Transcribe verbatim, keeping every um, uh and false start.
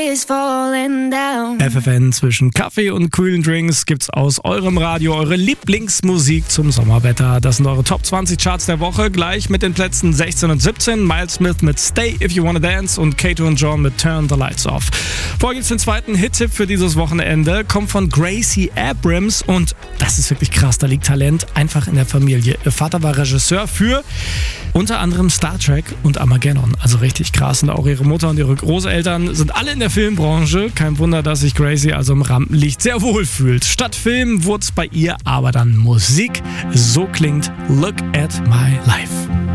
is falling down. F F N, zwischen Kaffee und kühlen Drinks gibt's aus eurem Radio eure Lieblingsmusik zum Sommerwetter. Das sind eure Top zwanzig Charts der Woche, gleich mit den Plätzen sechzehn und siebzehn. Miles Smith mit Stay If You Wanna Dance und Kato und John mit Turn the Lights Off. Vorher gibt's den zweiten Hit-Tipp für dieses Wochenende, kommt von Gracie Abrams und das ist wirklich krass, da liegt Talent einfach in der Familie. Ihr Vater war Regisseur für unter anderem Star Trek und Armageddon, also richtig krass. Und auch ihre Mutter und ihre Großeltern sind alle in der Filmbranche. Kein Wunder, dass sich Gracie also im Rampenlicht sehr wohl fühlt. Statt Film wurde es bei ihr aber dann Musik. So klingt Look at My Life.